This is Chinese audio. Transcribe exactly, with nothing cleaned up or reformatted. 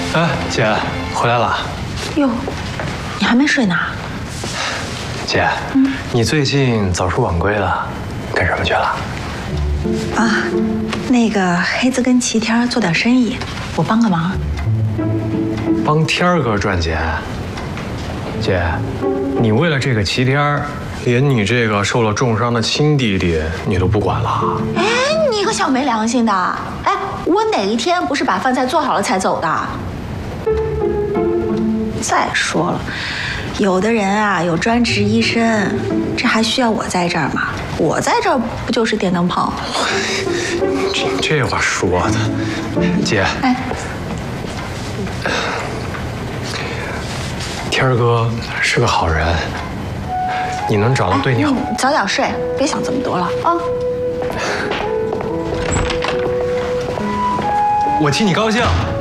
哎，姐，回来了。 哟，你还没睡呢？ 姐，嗯、你最近早出晚归了，干什么去了？ 啊，那个黑子跟齐天做点生意，我帮个忙。 帮天儿哥赚钱？姐，你为了这个齐天儿，连你这个受了重伤的亲弟弟你都不管了？ 哎，你可小没良心的！哎，我哪一天不是把饭菜做好了才走的？再说了，有的人啊有专职医生，这还需要我在这儿吗？我在这儿不就是电灯泡？ 这这话说的，姐。哎。天儿哥是个好人，你能找到对你好。 哎、早点睡，别想这么多了啊！ 我替你高兴。